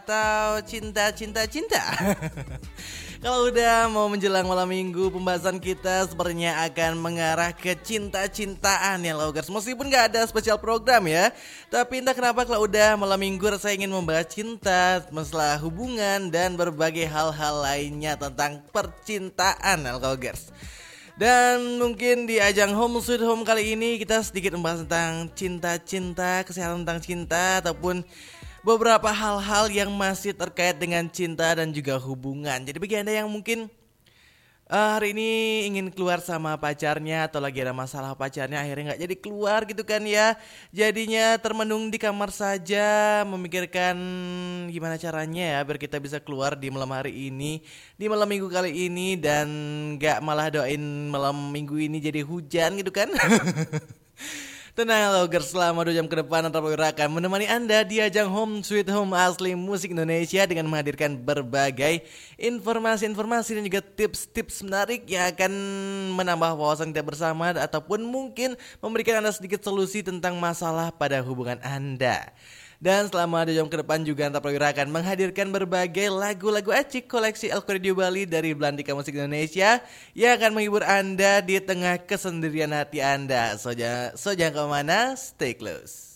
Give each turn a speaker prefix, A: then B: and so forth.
A: atau cinta? Kalau udah mau menjelang malam minggu, pembahasan kita sepertinya akan mengarah ke cinta-cintaan ya Loggers. Meskipun gak ada spesial program ya, tapi entah kenapa kalau udah malam minggu saya ingin membahas cinta, masalah hubungan, dan berbagai hal-hal lainnya tentang percintaan ya Loggers. Dan mungkin di ajang Home Sweet Home kali ini kita sedikit membahas tentang cinta-cinta, kesehatan tentang cinta, ataupun beberapa hal-hal yang masih terkait dengan cinta dan juga hubungan. Jadi bagi Anda yang mungkin hari ini ingin keluar sama pacarnya atau lagi ada masalah pacarnya akhirnya gak jadi keluar gitu kan ya, jadinya termenung di kamar saja memikirkan gimana caranya ya biar kita bisa keluar di malam hari ini, di malam minggu kali ini, dan gak malah doain malam minggu ini jadi hujan gitu kan. Tenang Loggers, selama 2 jam ke depan Antara Prawira akan menemani Anda di ajang Home Sweet Home asli musik Indonesia dengan menghadirkan berbagai informasi-informasi dan juga tips-tips menarik yang akan menambah wawasan kita bersama ataupun mungkin memberikan Anda sedikit solusi tentang masalah pada hubungan Anda. Dan selama 2 jam ke depan juga Antara Prawira akan menghadirkan berbagai lagu-lagu acik koleksi Elko Radio Bali dari Belantika Musik Indonesia yang akan menghibur Anda di tengah kesendirian hati Anda. So jangan kemana, stay close.